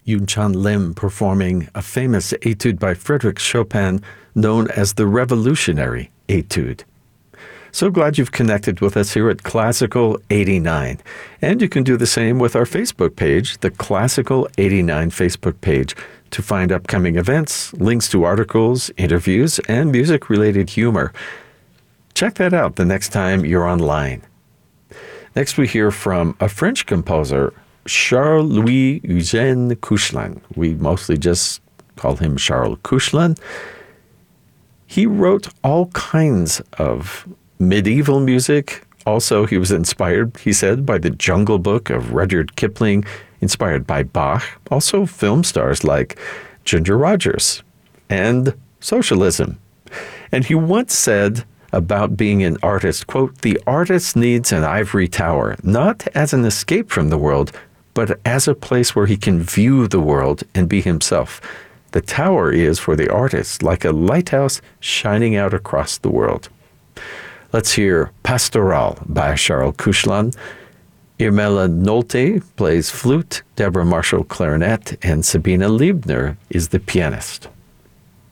Yunchan Lim performing a famous etude by Frédéric Chopin known as the Revolutionary Etude. So glad you've connected with us here at Classical 89. And you can do the same with our Facebook page, the Classical 89 Facebook page, to find upcoming events, links to articles, interviews, and music-related humor. Check that out the next time you're online. Next, we hear from a French composer, Charles-Louis Eugène Couchlan. We mostly just call him Charles Couchlan. He wrote all kinds of medieval music. Also, he was inspired, he said, by the Jungle Book of Rudyard Kipling, inspired by Bach. Also, film stars like Ginger Rogers and socialism. And he once said about being an artist, quote, "The artist needs an ivory tower, not as an escape from the world, but as a place where he can view the world and be himself. The tower is, for the artist, like a lighthouse shining out across the world." Let's hear Pastoral by Charles Couchlan. Irmela Nolte plays flute, Deborah Marshall clarinet, and Sabina Liebner is the pianist.